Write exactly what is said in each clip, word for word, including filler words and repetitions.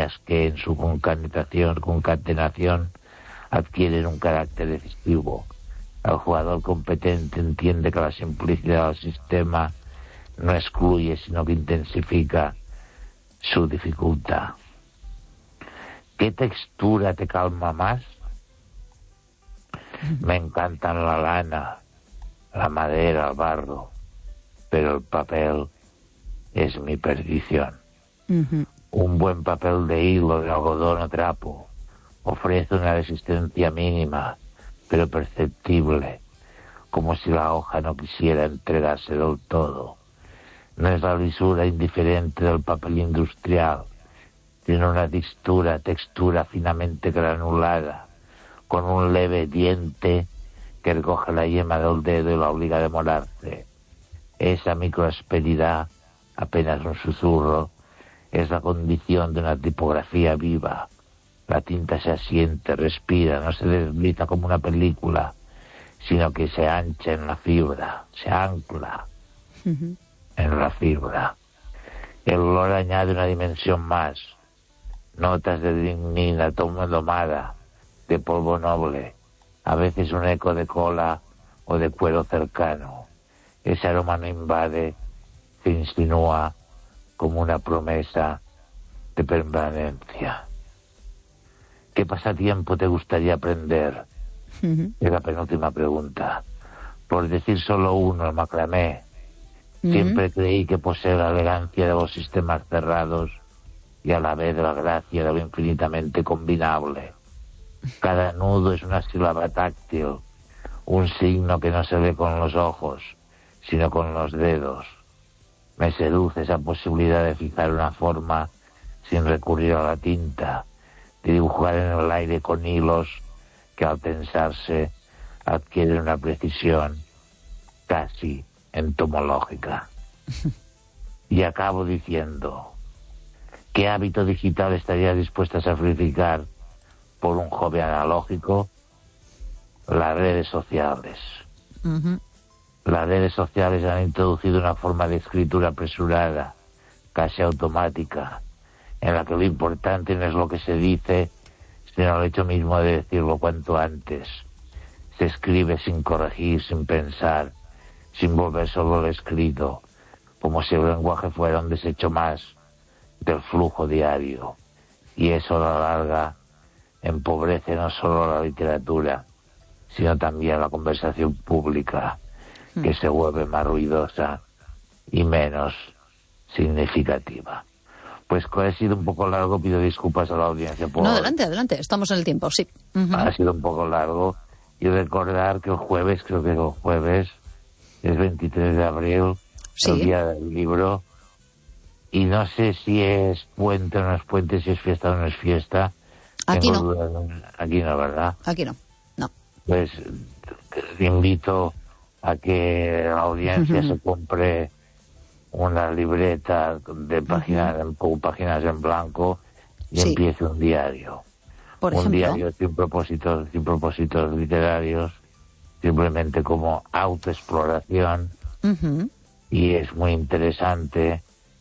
sencillas que en su concatenación, concatenación adquieren un carácter decisivo. El jugador competente entiende que la simplicidad del sistema no excluye, sino que intensifica su dificultad. ¿Qué textura te calma más? Me encantan la lana, la madera, el barro, pero el papel es mi perdición. Uh-huh. Un buen papel de hilo, de algodón o trapo ofrece una resistencia mínima, pero perceptible, como si la hoja no quisiera entregarse del todo. No es la lisura indiferente del papel industrial, tiene una textura, textura finamente granulada, con un leve diente que recoge la yema del dedo y la obliga a demorarse. Esa microasperidad, apenas un susurro, es la condición de una tipografía viva. La tinta se asiente, respira, no se desliza como una película, sino que se ancha en la fibra, se ancla uh-huh. en la fibra. El olor añade una dimensión más. Notas de lignina, toma domada, de polvo noble, a veces un eco de cola o de cuero cercano. Ese aroma no invade, se insinúa como una promesa de permanencia. ¿Qué pasatiempo te gustaría aprender? Uh-huh. Es la penúltima pregunta. Por decir solo uno, el macramé. Uh-huh. Siempre creí que posee la elegancia de los sistemas cerrados y a la vez la gracia de lo infinitamente combinable. Cada nudo es una sílaba táctil, un signo que no se ve con los ojos, sino con los dedos. Me seduce esa posibilidad de fijar una forma sin recurrir a la tinta, de dibujar en el aire con hilos que al tensarse adquieren una precisión casi entomológica. Y acabo diciendo, ¿qué hábito digital estarías dispuesta a sacrificar por un hobby analógico? Las redes sociales. Uh-huh. Las redes sociales han introducido una forma de escritura apresurada, casi automática, en la que lo importante no es lo que se dice, sino el hecho mismo de decirlo cuanto antes. Se escribe sin corregir, sin pensar, sin volver solo lo escrito, como si el lenguaje fuera un desecho más del flujo diario. Y eso a la larga empobrece no solo la literatura, sino también la conversación pública, mm. que se vuelve más ruidosa y menos significativa. Pues que ha sido un poco largo, pido disculpas a la audiencia. Por... No, adelante, adelante, estamos en el tiempo, sí. Uh-huh. Ha sido un poco largo. Y recordar que el jueves, creo que el jueves, es veintitrés de abril, sí. el día del libro. Y no sé si es puente o no es puente, si es fiesta o no es fiesta. Aquí Tengo no. dudas. Aquí no, ¿verdad? Aquí no, no. Pues te invito a que la audiencia uh-huh. se compre una libreta de páginas, uh-huh. páginas en blanco y sí. empiece un diario. Por un ejemplo, diario sin propósitos, sin propósitos literarios, simplemente como autoexploración. Uh-huh. Y es muy interesante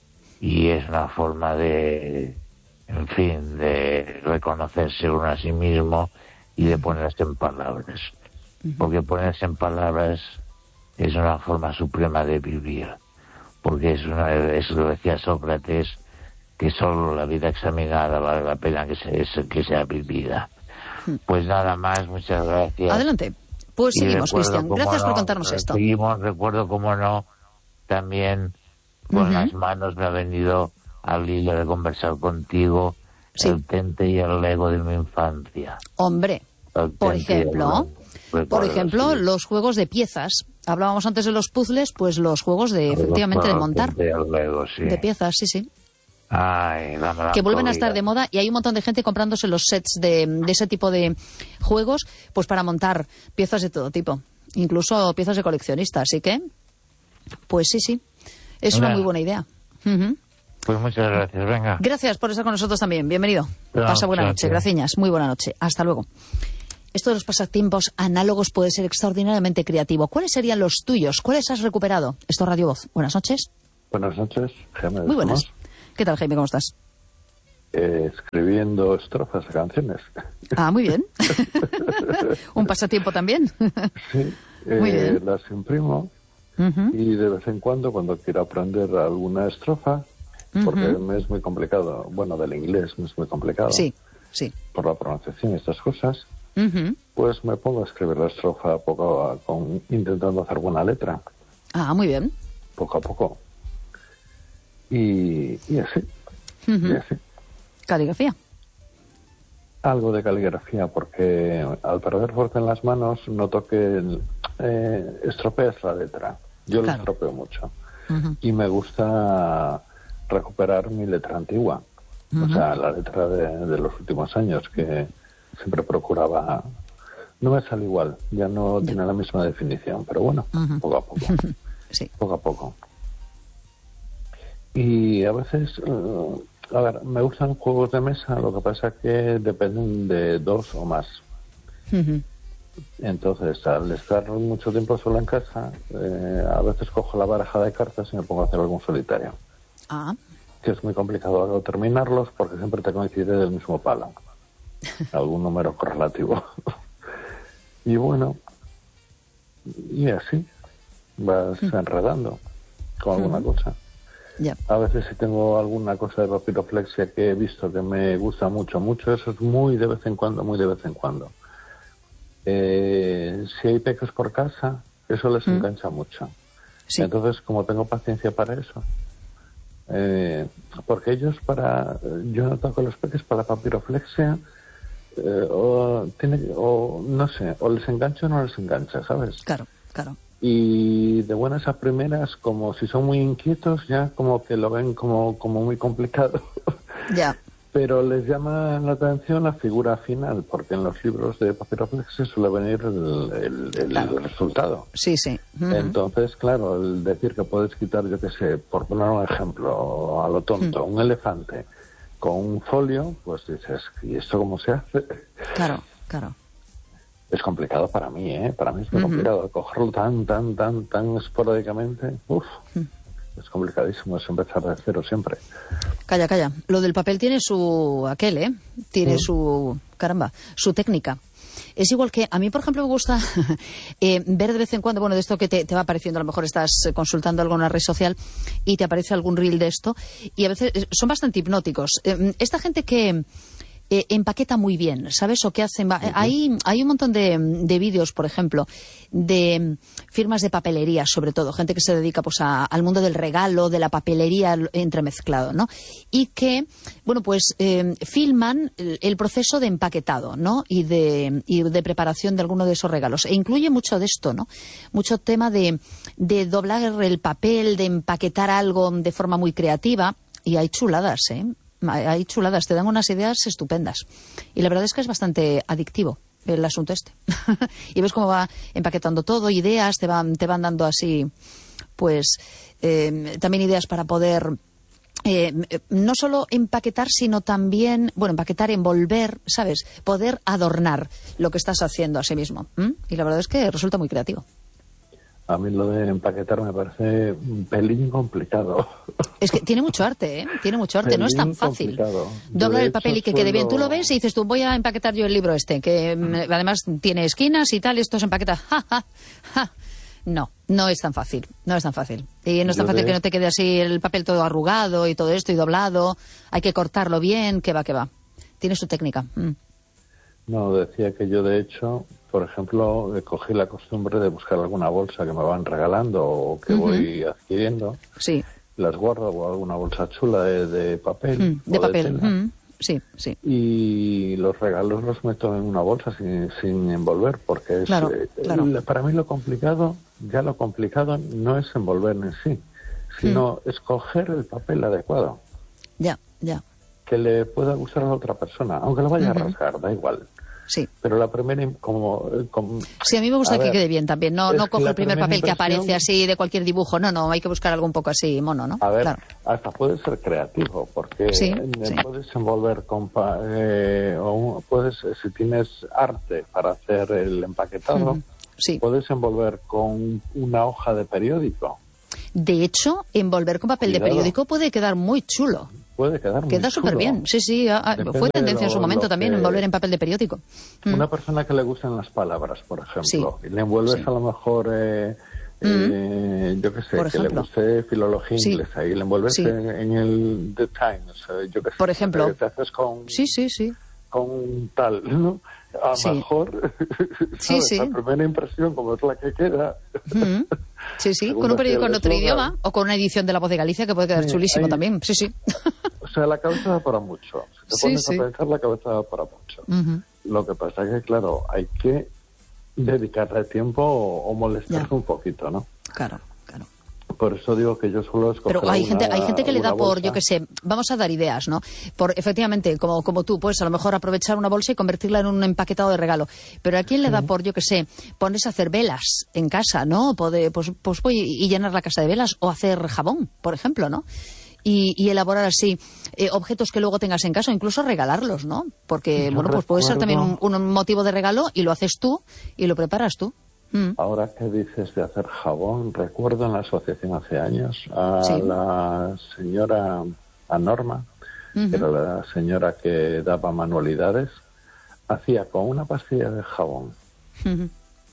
y es una forma de, en fin, de reconocerse uno a sí mismo y de ponerse en palabras. Uh-huh. Porque ponerse en palabras es una forma suprema de vivir. Porque es una, eso lo decía Sócrates, que solo la vida examinada vale la pena que, se, que sea vivida. Pues nada más, muchas gracias. Adelante. Pues y seguimos, Cristian. Gracias no, por contarnos esto. Seguimos, recuerdo cómo no, también con uh-huh. las manos me ha venido al hilo de conversar contigo sí. el Tente y el Lego de mi infancia. Hombre, por ejemplo, por ejemplo, sí. los juegos de piezas. Hablábamos antes de los puzzles, pues los juegos de, los efectivamente, de montar. De, Lego, sí. de piezas, sí, sí. Ay, la que vuelven a estar de moda y hay un montón de gente comprándose los sets de, de ese tipo de juegos pues para montar piezas de todo tipo, incluso piezas de coleccionista, así que pues sí, sí, es una, una muy buena idea. Uh-huh. Pues muchas gracias, venga. Gracias por estar con nosotros también, bienvenido. Pero, Pasa buena noche, gracias, muy buena noche, hasta luego. Esto de los pasatiempos análogos puede ser extraordinariamente creativo. ¿Cuáles serían los tuyos? ¿Cuáles has recuperado? Esto es Radio Voz. Buenas noches. Buenas noches, Jaime. Muy buenas. ¿Qué tal, Jaime? ¿Cómo estás? eh, escribiendo estrofas de canciones. Ah, muy bien. Un pasatiempo también. Sí, eh, muy bien. Las imprimo uh-huh. y de vez en cuando, cuando quiero aprender alguna estrofa, uh-huh. porque me es muy complicado, bueno, del inglés me es muy complicado, sí, sí. por la pronunciación y estas cosas, uh-huh. pues me pongo a escribir la estrofa poco a, con, intentando hacer buena letra. Ah, muy bien. Poco a poco. Y, y así. Uh-huh. Y así. Caligrafía. Algo de caligrafía, porque al perder fuerza en las manos noto que eh, estropeas la letra. Yo claro. la estropeo mucho. Uh-huh. Y me gusta recuperar mi letra antigua. Uh-huh. O sea, la letra de, de los últimos años, que siempre procuraba... No me sale igual, ya no yeah. tiene la misma definición, pero bueno, uh-huh. poco a poco. Sí. Poco a poco. Y a veces... Uh, A ver, me gustan juegos de mesa, lo que pasa es que dependen de dos o más. Uh-huh. Entonces, al estar mucho tiempo solo en casa, eh, a veces cojo la baraja de cartas y me pongo a hacer algún solitario. Ah. Que es muy complicado terminarlos porque siempre te coincide del mismo palo. Algún número correlativo. Y bueno, y así vas uh-huh. enredando con alguna uh-huh. cosa. Yeah. A veces si tengo alguna cosa de papiroflexia que he visto que me gusta mucho, mucho, eso es muy de vez en cuando, muy de vez en cuando. Eh, si hay peques por casa, eso les mm. engancha mucho. Sí. Entonces, como tengo paciencia para eso, eh, porque ellos para, yo noto que los peques para papiroflexia, eh, o, tiene, o no sé, o les engancha o no les engancha, ¿sabes? Claro, claro. Y de buenas a primeras, como si son muy inquietos, ya como que lo ven como, como muy complicado. Ya. Pero les llama la atención la figura final, porque en los libros de papiroflexia suele venir el, el, el, claro. el resultado. Sí, sí. Uh-huh. Entonces, claro, el decir que puedes quitar, yo qué sé, por poner un ejemplo, a lo tonto, uh-huh. un elefante con un folio, pues dices, ¿y esto cómo se hace? Claro, claro. Es complicado para mí, ¿eh? Para mí es muy uh-huh. complicado. Cogerlo tan, tan, tan, tan esporádicamente, uff, uh-huh. es complicadísimo, es empezar de cero siempre. Calla, calla. Lo del papel tiene su aquel, ¿eh? Tiene uh-huh. su, caramba, su técnica. Es igual que a mí, por ejemplo, me gusta eh, ver de vez en cuando, bueno, de esto que te, te va apareciendo, a lo mejor estás consultando alguna red social y te aparece algún reel de esto, y a veces son bastante hipnóticos. Eh, esta gente que... Eh, empaqueta muy bien, ¿sabes? O que hacen... Uh-huh. Hay, hay un montón de, de vídeos, por ejemplo, de firmas de papelería, sobre todo, gente que se dedica pues a, al mundo del regalo, de la papelería entremezclado, ¿no? Y que, bueno, pues eh, filman el, el proceso de empaquetado, ¿no? Y de, y de preparación de alguno de esos regalos. E incluye mucho de esto, ¿no? Mucho tema de, de doblar el papel, de empaquetar algo de forma muy creativa. Y hay chuladas, ¿eh? Hay chuladas, te dan unas ideas estupendas. Y la verdad es que es bastante adictivo el asunto este. Y ves cómo va empaquetando todo, ideas, te van, te van dando así, pues, eh, también ideas para poder, eh, no solo empaquetar, sino también, bueno, empaquetar, envolver, ¿sabes? Poder adornar lo que estás haciendo a sí mismo. ¿Mm? Y la verdad es que resulta muy creativo. A mí lo de empaquetar me parece un pelín complicado. Es que tiene mucho arte, ¿eh? Tiene mucho arte, pelín no es tan fácil. Doblar el papel y que suelo... quede bien. Tú lo ves y dices tú, voy a empaquetar yo el libro este, que mm. además tiene esquinas y tal, esto se empaqueta. Ja, ja, ja. No, no es tan fácil, no es tan fácil. Y no es tan yo fácil de... que no te quede así el papel todo arrugado y todo esto y doblado. Hay que cortarlo bien, que va, que va. Tiene su técnica. Mm. No, decía que yo de hecho... Por ejemplo, cogí la costumbre de buscar alguna bolsa que me van regalando o que uh-huh. voy adquiriendo. Sí. Las guardo o alguna bolsa chula de, de papel. Mm, de o papel. De tela. Mm, sí, sí. Y los regalos los meto en una bolsa sin, sin envolver, porque es, claro, eh, claro. para mí lo complicado, ya lo complicado no es envolver en sí, sino mm. escoger el papel adecuado. Ya, ya. Que le pueda gustar a la otra persona, aunque lo vaya uh-huh. a rasgar, da igual. Sí. Pero la primera, como, como... Sí, a mí me gusta a que ver, quede bien también. No, no cojo el primer papel impresión... que aparece así de cualquier dibujo. No, no, hay que buscar algo un poco así mono, ¿no? A ver, claro. hasta puede ser creativo, porque sí, sí. puedes envolver con... Pa, eh, o puedes, si tienes arte para hacer el empaquetado, mm, sí. puedes envolver con una hoja de periódico. De hecho, envolver con papel Cuidado. de periódico puede quedar muy chulo. puede quedar muy Queda súper bien, sí, sí, a, a, fue tendencia en su momento también, envolver en papel de periódico. Una mm. persona que le gustan las palabras, por ejemplo, sí. y le envuelves sí. a lo mejor, eh, mm. eh, yo qué sé, por que ejemplo. le guste filología sí. inglesa, y le envuelves sí. en, en el The Times, eh, yo qué sé, por ejemplo. que te haces con, sí, sí, sí. con tal, ¿no? A lo sí. mejor, sí, ¿sabes? sí. La primera impresión, como es la que queda. Mm. Sí, sí, con un periódico en otro idioma, o con una edición de La Voz de Galicia, que puede quedar sí, chulísimo hay... también, sí, sí. O sea, la cabeza da para mucho. Si te sí, pones sí. a pensar, la cabeza da para mucho. Uh-huh. Lo que pasa es que, claro, hay que dedicarle tiempo o, o molestarse ya. un poquito, ¿no? Claro, claro. Por eso digo que yo suelo escoger Pero hay una, gente hay gente que le da por, bolsa. yo qué sé, vamos a dar ideas, ¿no? Por, efectivamente, como, como tú, pues a lo mejor aprovechar una bolsa y convertirla en un empaquetado de regalo. Pero ¿a quién le da por, yo qué sé, ponerse a hacer velas en casa, ¿no? Poder, pues, pues voy y llenar la casa de velas, o hacer jabón, por ejemplo, ¿no? Y, y elaborar así eh, objetos que luego tengas en casa, o incluso regalarlos, ¿no? Porque, yo bueno, pues recuerdo... puede ser también un, un motivo de regalo, y lo haces tú y lo preparas tú. Mm. Ahora que dices de hacer jabón, recuerdo en la asociación hace años a sí. la señora, a Norma, uh-huh. que era la señora que daba manualidades, hacía con una pastilla de jabón, uh-huh.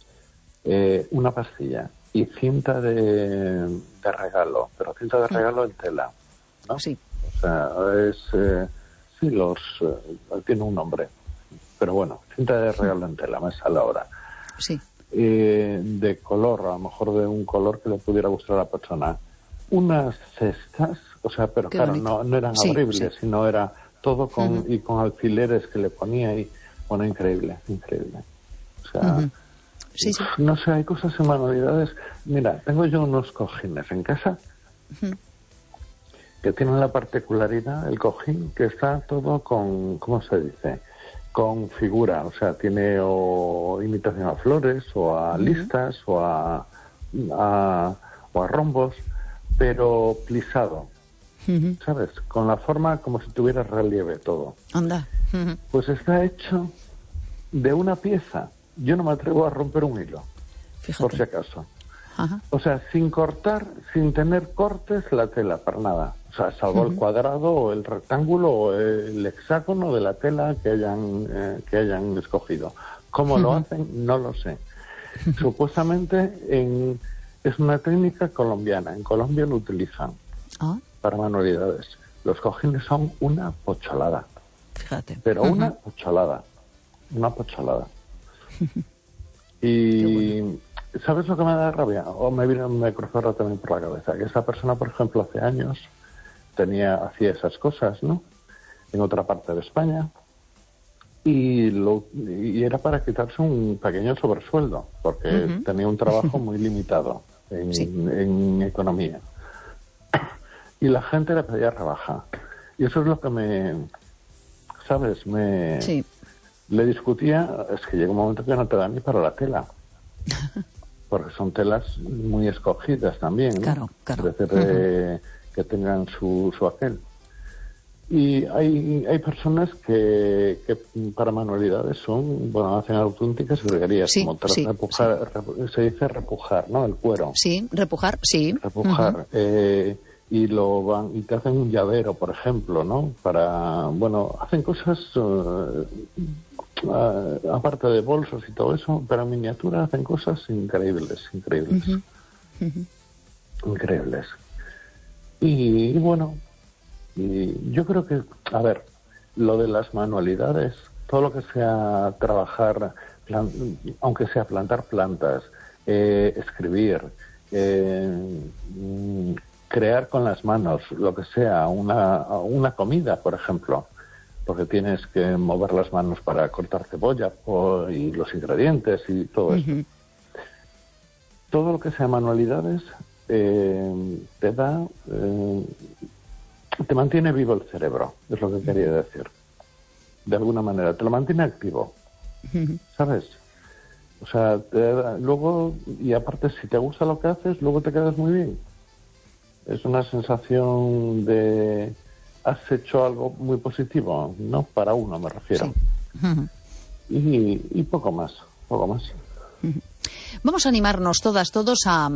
eh, una pastilla y cinta de, de regalo, pero cinta de regalo uh-huh. en tela, ¿no? Sí. O sea, es, eh, sí, los, eh, tiene un nombre, pero bueno, cinta de regalo uh-huh. en tela, me sale ahora. Sí. Eh, de color, a lo mejor de un color que le pudiera gustar a la persona. Unas cestas, o sea, pero Qué claro, bonito. no, no eran sí, abribles, sí. sino era todo con uh-huh. y con alfileres que le ponía y bueno, increíble, increíble. O sea, uh-huh. sí, sí. no sé, hay cosas en manualidades. Mira, tengo yo unos cojines en casa uh-huh. que tienen la particularidad, el cojín, que está todo con, ¿cómo se dice?, con figura, o sea, tiene o imitación a flores, o a uh-huh. listas, o a, a, o a rombos, pero plisado, uh-huh. ¿sabes? Con la forma como si tuviera relieve todo. Anda. Uh-huh. Pues está hecho de una pieza. Yo no me atrevo a romper un hilo, Fíjate. por si acaso. Uh-huh. O sea, sin cortar, sin tener cortes la tela, para nada. O sea, salvo uh-huh. el cuadrado o el rectángulo o el hexágono de la tela que hayan eh, que hayan escogido. ¿Cómo uh-huh. lo hacen? No lo sé. Uh-huh. Supuestamente en, es una técnica colombiana. En Colombia lo utilizan uh-huh. para manualidades. Los cojines son una pocholada. Fíjate. Pero uh-huh. una pocholada. Una pocholada. Uh-huh. Y... ¿Sabes lo que me da rabia? O me vino, me cruzó ahora también por la cabeza. Que esa persona, por ejemplo, hace años tenía, hacía esas cosas, ¿no? En otra parte de España. Y, lo, y era para quitarse un pequeño sobresueldo, porque uh-huh. tenía un trabajo muy limitado en, sí. en economía. Y la gente le pedía rebaja. Y eso es lo que me, ¿sabes? Me sí. le discutía. Es que llega un momento que no te da ni para la tela. Porque son telas muy escogidas también, ¿no? Claro, claro. Es decir, eh, uh-huh. que tengan su, su aquel. Y hay hay personas que, que para manualidades son, bueno, hacen auténticas virguerías, sí, como sí, repujar, sí. Repu, se dice repujar, ¿no? El cuero. Sí, repujar, sí. Repujar. Uh-huh. Eh, y lo van y te hacen un llavero, por ejemplo, ¿no? Para, bueno, hacen cosas... Uh, Uh, aparte de bolsos y todo eso, pero en miniatura hacen cosas increíbles, increíbles. Uh-huh. Uh-huh. Increíbles. Y, y bueno, y yo creo que, a ver, lo de las manualidades, todo lo que sea trabajar, plan, aunque sea plantar plantas, eh, escribir, eh, crear con las manos, lo que sea, una, una comida, por ejemplo, porque tienes que mover las manos para cortar cebolla o, y los ingredientes y todo eso. Uh-huh. Todo lo que sea manualidades eh, te da, eh, te mantiene vivo el cerebro, es lo que quería decir. De alguna manera, te lo mantiene activo, uh-huh. ¿sabes? O sea, te da, luego, y aparte si te gusta lo que haces, luego te quedas muy bien. Es una sensación de... has hecho algo muy positivo, ¿no? Para uno, me refiero. Sí. Uh-huh. y, y poco más, poco más. Uh-huh. Vamos a animarnos todas, todos a,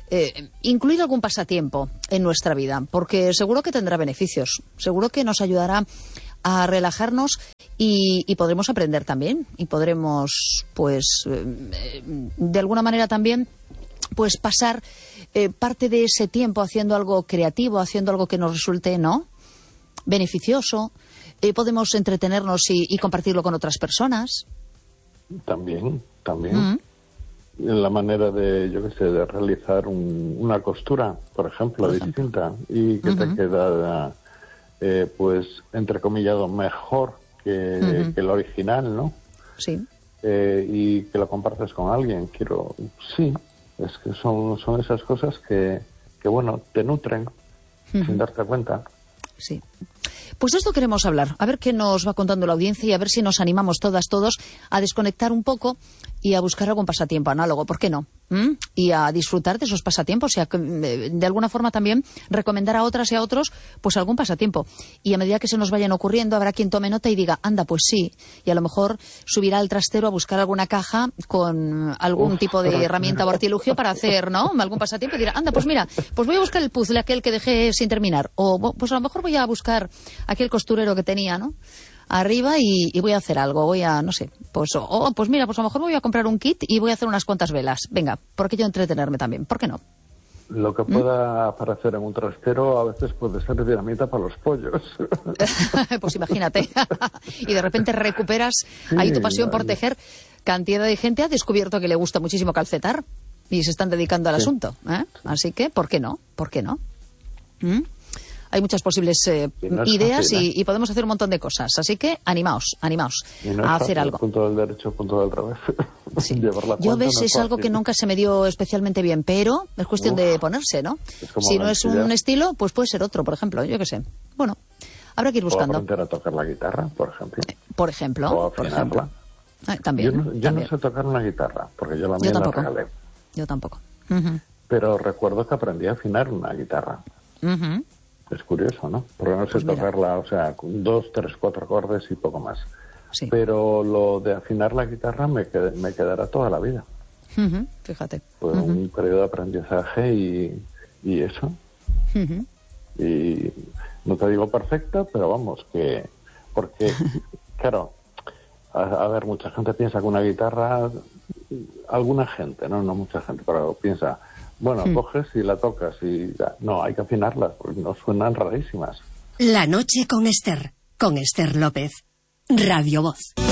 eh, incluir algún pasatiempo en nuestra vida, porque seguro que tendrá beneficios, seguro que nos ayudará a relajarnos y, y podremos aprender también, y podremos, pues, eh, de alguna manera también, pues pasar eh, parte de ese tiempo haciendo algo creativo, haciendo algo que nos resulte, ¿no?, beneficioso. Eh, podemos entretenernos y, y compartirlo con otras personas. También, también. Mm. La manera de, yo qué sé, de realizar un, una costura, por ejemplo, por ejemplo. distinta, y que uh-huh. te queda, eh, pues, entrecomillado, mejor que, uh-huh. que el original, ¿no? Sí. Eh, y que lo compartes con alguien. Quiero, sí, es que son, son esas cosas que, que, bueno, te nutren uh-huh. sin darte cuenta. Sí. Pues de esto queremos hablar, a ver qué nos va contando la audiencia y a ver si nos animamos todas, todos a desconectar un poco y a buscar algún pasatiempo análogo, ¿por qué no? ¿Mm? Y a disfrutar de esos pasatiempos y a, de alguna forma también recomendar a otras y a otros pues algún pasatiempo. Y a medida que se nos vayan ocurriendo habrá quien tome nota y diga, anda, pues sí, y a lo mejor subirá al trastero a buscar alguna caja con algún Uf, tipo de herramienta o artilugio para hacer, ¿no?, algún pasatiempo y dirá, anda, pues mira, pues voy a buscar el puzzle aquel que dejé sin terminar, o pues a lo mejor voy a buscar aquel costurero que tenía, ¿no?, arriba y, y voy a hacer algo, voy a, no sé, pues, o oh, pues mira, pues a lo mejor voy a comprar un kit y voy a hacer unas cuantas velas. Venga, ¿por qué yo entretenerme también? ¿Por qué no? Lo que pueda ¿Mm? aparecer en un trastero a veces puede ser dinamita para los pollos. Pues imagínate. Y de repente recuperas sí, ahí tu pasión por tejer. Cantidad de gente ha descubierto que le gusta muchísimo calcetar y se están dedicando al sí. asunto, ¿eh? Así que, ¿por qué no? ¿Por qué no? ¿Mm? Hay muchas posibles eh, no ideas fácil, ¿eh? y, y podemos hacer un montón de cosas. Así que animaos, animaos no a hacer fácil, algo. Punto del derecho, punto del revés. Sí. Yo ves, no es, es algo que nunca se me dio especialmente bien, pero es cuestión Uf, de ponerse, ¿no? Si no es un estilo, pues puede ser otro, por ejemplo, yo qué sé. Bueno, habrá que ir buscando. O aprender a tocar la guitarra, por ejemplo. Eh, por ejemplo, o por ejemplo. Eh, también. Yo, no, yo también. no sé tocar una guitarra, porque yo la mía yo la regalé. Yo tampoco. Uh-huh. Pero recuerdo que aprendí a afinar una guitarra. Uh-huh. Es curioso, ¿no? Porque no sé pues tocarla, o sea, con dos, tres, cuatro acordes y poco más. Sí. Pero lo de afinar la guitarra me, qued- me quedará toda la vida. Uh-huh. Fíjate. Fue uh-huh. un periodo de aprendizaje y, y eso. Uh-huh. Y no te digo perfecta, pero vamos, que... Porque, claro, a, a ver, mucha gente piensa que una guitarra... Alguna gente, no, no mucha gente, pero piensa... Bueno, hmm. coges y la tocas y ya. No, hay que afinarlas porque no suenan rarísimas. La noche con Esther, con Esther López, Radio Voz.